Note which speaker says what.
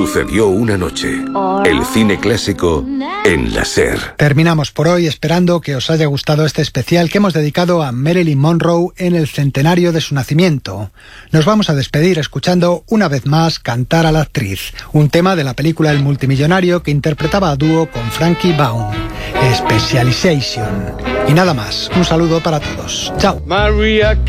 Speaker 1: Sucedió una noche. El cine clásico en la SER.
Speaker 2: Terminamos por hoy esperando que os haya gustado este especial que hemos dedicado a Marilyn Monroe en el centenario de su nacimiento. Nos vamos a despedir escuchando una vez más Cantar a la actriz, un tema de la película El multimillonario que interpretaba a dúo con Frankie Baum. Specialization. Y nada más, un saludo para todos. Chao.
Speaker 3: Maria